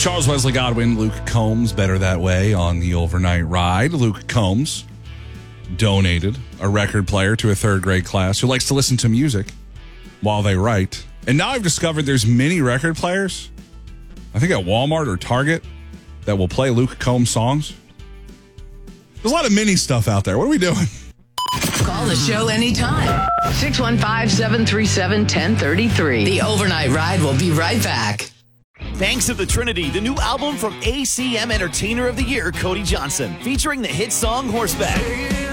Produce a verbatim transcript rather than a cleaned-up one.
Charles Wesley Godwin, Luke Combs, Better That Way on the overnight ride. Luke Combs donated a record player to a third grade class who likes to listen to music while they write. And now I've discovered there's many record players, I think at Walmart or Target, that will play Luke Combs songs. There's a lot of mini stuff out there. What are we doing? Call the show anytime. six one five, seven three seven, one zero three three. The Overnight Ride will be right back. Banks of the Trinity, the new album from A C M Entertainer of the Year, Cody Johnson, featuring the hit song Horseback.